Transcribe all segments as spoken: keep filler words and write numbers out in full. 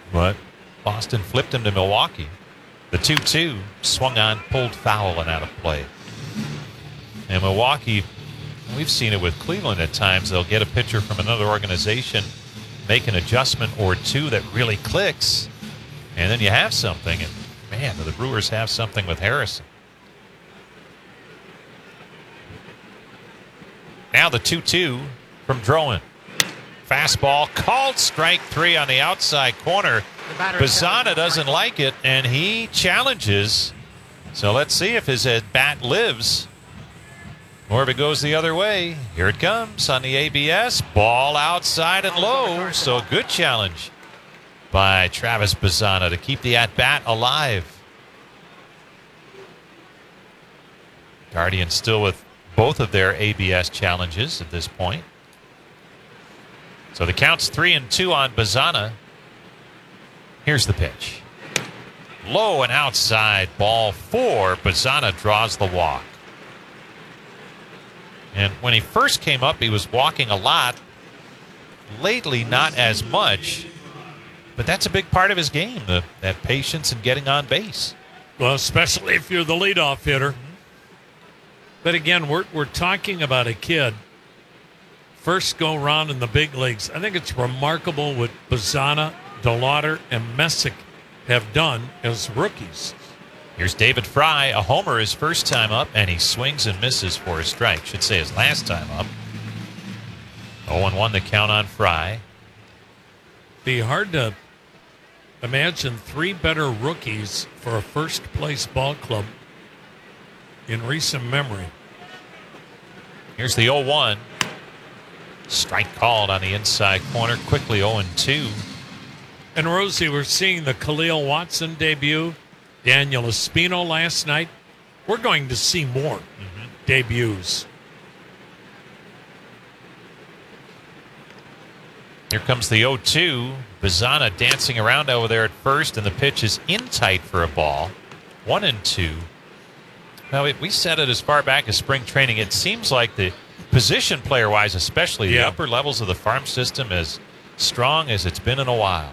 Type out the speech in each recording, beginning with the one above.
But Boston flipped him to Milwaukee. The two two swung on, pulled foul, and out of play. And Milwaukee, we've seen it with Cleveland at times. They'll get a pitcher from another organization, make an adjustment or two that really clicks, and then you have something. And, man, the Brewers have something with Harrison. Now the two two from Drowan. Fastball called strike three on the outside corner. Bazzana doesn't like it, and he challenges. So let's see if his at bat lives or if it goes the other way. Here it comes on the A B S. Ball outside and low. So a good challenge by Travis Bazzana to keep the at bat alive. Guardians still with both of their A B S challenges at this point. So the count's three and two on Bazzana. Here's the pitch. Low and outside, ball four. Bazzana draws the walk. And when he first came up, he was walking a lot. Lately, not as much. But that's a big part of his game, the, that patience and getting on base. Well, especially if you're the leadoff hitter. But again, we're we're talking about a kid first go round in the big leagues. I think it's remarkable what Bazzana, DeLauder, and Messick have done as rookies. Here's David Fry, a homer his first time up, and he swings and misses for a strike. Should say his last time up. oh and one the count on Fry. Be hard to imagine three better rookies for a first-place ball club in recent memory. Here's the oh one. Strike called on the inside corner. Quickly oh and two. And Rosie, we're seeing the Khalil Watson debut. Daniel Espino last night. We're going to see more mm-hmm. debuts. Here comes the oh two. Bazzana dancing around over there at first, and the pitch is in tight for a ball. One and two. Now, it, we said it as far back as spring training. It seems like the position player-wise, especially yeah. the upper levels of the farm system, as strong as it's been in a while.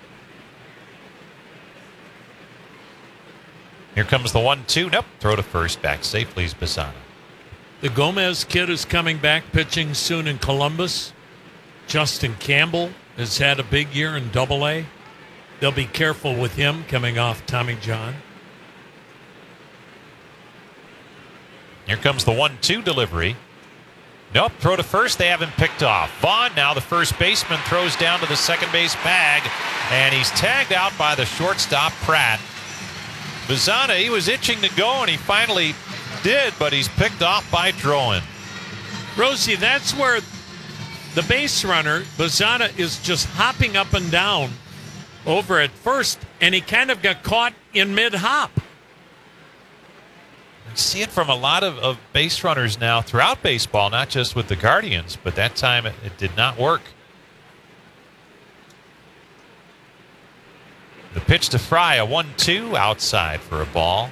Here comes the one two. Nope. Throw to first. Back safely is Bazzana. The Gomez kid is coming back, pitching soon in Columbus. Justin Campbell has had a big year in Double A. They'll be careful with him coming off Tommy John. Here comes the one two delivery. Nope, throw to first. They haven't picked off. Vaughn, now the first baseman, throws down to the second base bag, and he's tagged out by the shortstop, Pratt. Bazzana, he was itching to go, and he finally did, but he's picked off by Drowan. Rosie, that's where the base runner, Bazzana, is just hopping up and down over at first, and he kind of got caught in mid-hop. You see it from a lot of, of base runners now throughout baseball, not just with the Guardians, but that time it, it did not work. The pitch to Fry, a one two outside for a ball.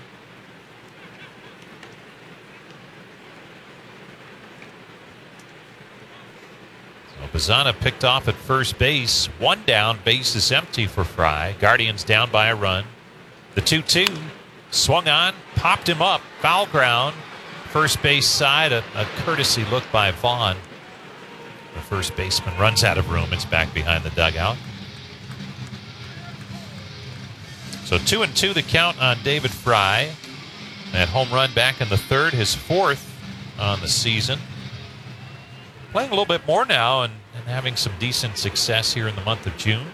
So Bazzana picked off at first base. One down, base is empty for Fry. Guardians down by a run. The two two. Swung on, popped him up, foul ground. First base side, a, a courtesy look by Vaughn. The first baseman runs out of room. It's back behind the dugout. So two and two the count on David Fry. That home run back in the third, his fourth on the season. Playing a little bit more now and, and having some decent success here in the month of June.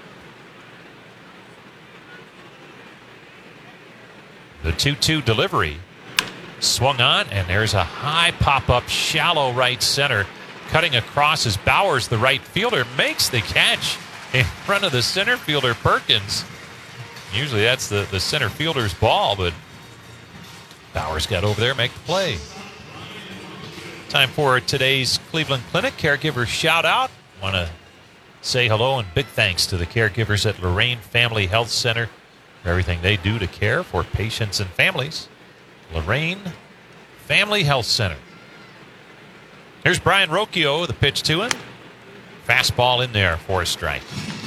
The two two delivery. Swung on, and there's a high pop-up, shallow right center. Cutting across is Bowers, the right fielder, makes the catch in front of the center fielder, Perkins. Usually that's the, the center fielder's ball, but Bowers got over there, make the play. Time for today's Cleveland Clinic Caregiver Shout-Out. Want to say hello and big thanks to the caregivers at Lorraine Family Health Center for everything they do to care for patients and families. Lorraine Family Health Center. Here's Brian Rocchio, the pitch to him. Fastball in there for a strike.